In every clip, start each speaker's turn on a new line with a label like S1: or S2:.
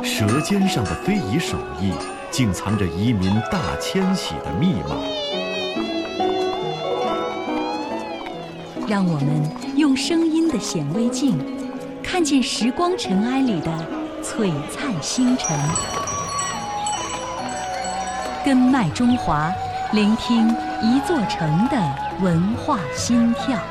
S1: 舌尖上的非遗手艺，竟藏着移民大迁徙的密码。
S2: 让我们用声音的显微镜，看见时光尘埃里的璀璨星辰。根脉中华，聆听一座城的文化心跳。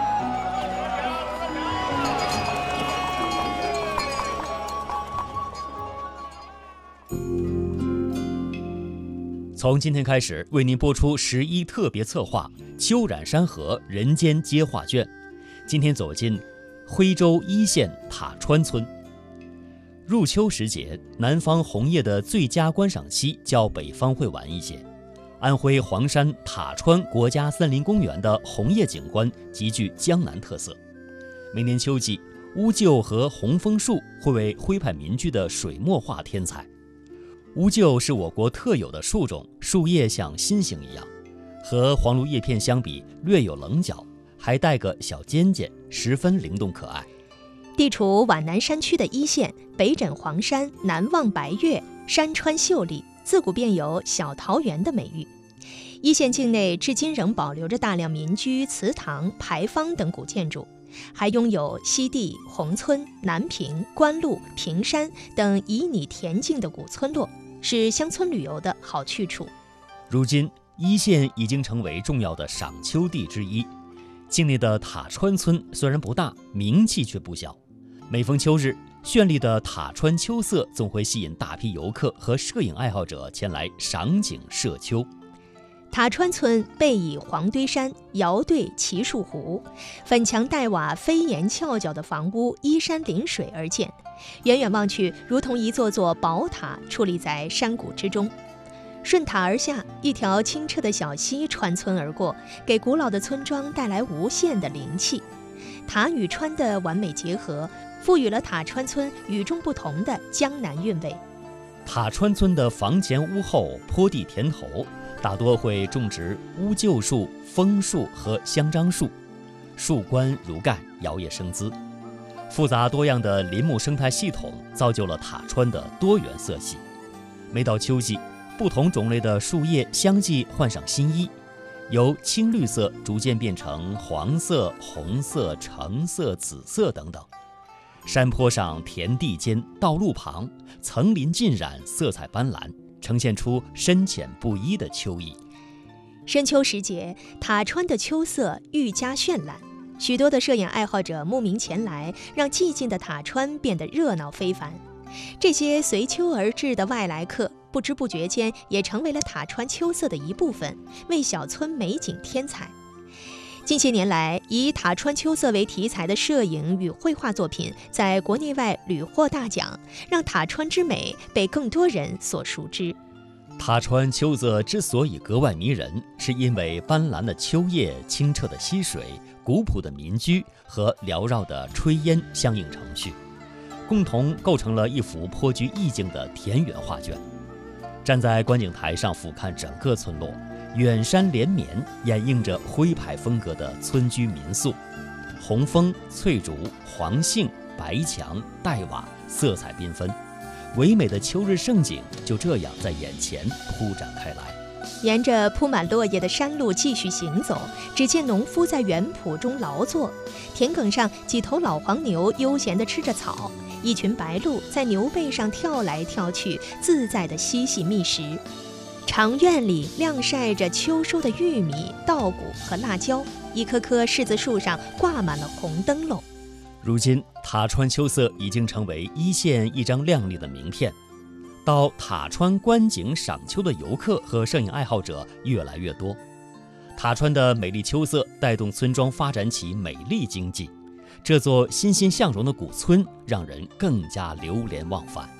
S3: 从今天开始，为您播出11特别策划《秋染山河人间接画卷》。今天走进徽州一县塔川村。入秋时节，南方红叶的最佳观赏期较北方会晚一些。安徽黄山塔川国家森林公园的红叶景观极具江南特色。每年秋季，乌桕和红枫树会为徽派民居的水墨画添彩。乌桕是我国特有的树种，树叶像心形一样，和黄栌叶片相比略有棱角，还带个小尖尖，十分灵动可爱。
S4: 地处皖南山区的一县，北枕黄山，南望白岳，山川秀丽，自古便有小桃源的美誉。一县境内至今仍保留着大量民居、祠堂、牌坊等古建筑，还拥有西递、宏村、南平、官路、平山等旖旎恬静的古村落，是乡村旅游的好去处。
S3: 如今，一县已经成为重要的赏秋地之一。境内的塔川村虽然不大，名气却不小。每逢秋日，绚丽的塔川秋色总会吸引大批游客和摄影爱好者前来赏景摄秋。
S4: 塔川村背倚黄堆山，遥对奇树湖，粉墙黛瓦、飞檐翘角的房屋依山临水而建，远远望去，如同一座座宝塔矗立在山谷之中。顺塔而下，一条清澈的小溪穿村而过，给古老的村庄带来无限的灵气。塔与川的完美结合，赋予了塔川村与众不同的江南韵味。
S3: 塔川村的房前屋后、坡地田头，大多会种植乌桕树、枫树和香樟树，树冠如盖，摇曳生姿。复杂多样的林木生态系统造就了塔川的多元色系。每到秋季，不同种类的树叶相继换上新衣，由青绿色逐渐变成黄色、红色、橙色、紫色等等。山坡上、田地间、道路旁，层林尽染，色彩斑斓，呈现出深浅不一的秋意。
S4: 深秋时节，塔川的秋色愈加绚烂，许多的摄影爱好者慕名前来，让寂静的塔川变得热闹非凡。这些随秋而至的外来客，不知不觉间也成为了塔川秋色的一部分，为小村美景添彩。近些年来，以塔川秋色为题材的摄影与绘画作品在国内外屡获大奖，让塔川之美被更多人所熟知。
S3: 塔川秋色之所以格外迷人，是因为斑斓的秋叶、清澈的溪水、古朴的民居和缭绕的炊烟相映成趣，共同构成了一幅颇具意境的田园画卷。站在观景台上俯瞰整个村落，远山连绵，掩映着徽派风格的村居民宿，红枫、翠竹、黄杏、白墙、黛瓦，色彩缤纷，唯美的秋日盛景就这样在眼前铺展开来。
S4: 沿着铺满落叶的山路继续行走，只见农夫在园圃中劳作，田埂上几头老黄牛悠闲地吃着草，一群白鹭在牛背上跳来跳去，自在地嬉戏觅食。长院里晾晒着秋收的玉米、稻谷和辣椒，一棵棵柿子树上挂满了红灯笼。
S3: 如今，塔川秋色已经成为一县一张亮丽的名片，到塔川观景赏秋的游客和摄影爱好者越来越多。塔川的美丽秋色带动村庄发展起美丽经济，这座欣欣向荣的古村让人更加流连忘返。